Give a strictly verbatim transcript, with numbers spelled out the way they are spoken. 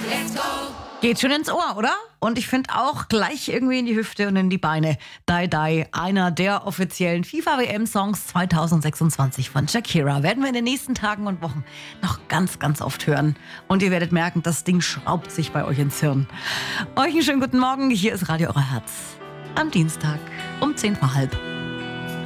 Geht schon ins Ohr, oder? Und ich finde auch gleich irgendwie in die Hüfte und in die Beine. Die Die, einer der offiziellen FIFA-W M-Songs zwanzig sechsundzwanzig von Shakira. Werden wir in den nächsten Tagen und Wochen noch ganz, ganz oft hören. Und ihr werdet merken, das Ding schraubt sich bei euch ins Hirn. Euch einen schönen guten Morgen. Hier ist Radio Euer Herz. Am Dienstag um zehn vor halb.